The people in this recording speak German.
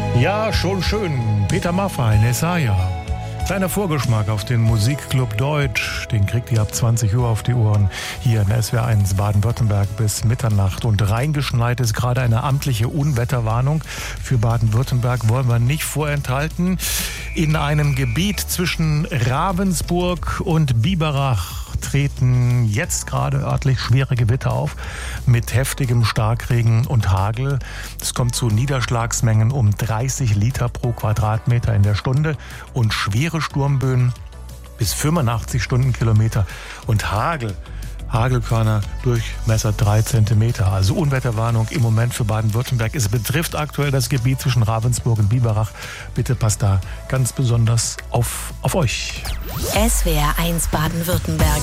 Ja, schon schön. Peter Maffay, Nessaya. Kleiner Vorgeschmack auf den Musikclub Deutsch. Den kriegt ihr ab 20 Uhr auf die Ohren hier in SWR1 Baden-Württemberg bis Mitternacht. Und reingeschneit ist gerade eine amtliche Unwetterwarnung für Baden-Württemberg. Wollen wir nicht vorenthalten. In einem Gebiet zwischen Ravensburg und Biberach treten jetzt gerade örtlich schwere Gewitter auf mit heftigem Starkregen und Hagel. Es kommt zu Niederschlagsmengen um 30 Liter pro Quadratmeter in der Stunde und schwere Sturmböen bis 85 Stundenkilometer und Hagelkörner Durchmesser 3 Zentimeter. Also Unwetterwarnung im Moment für Baden-Württemberg. Es betrifft aktuell das Gebiet zwischen Ravensburg und Biberach. Bitte passt da ganz besonders auf euch. SWR1 Baden-Württemberg.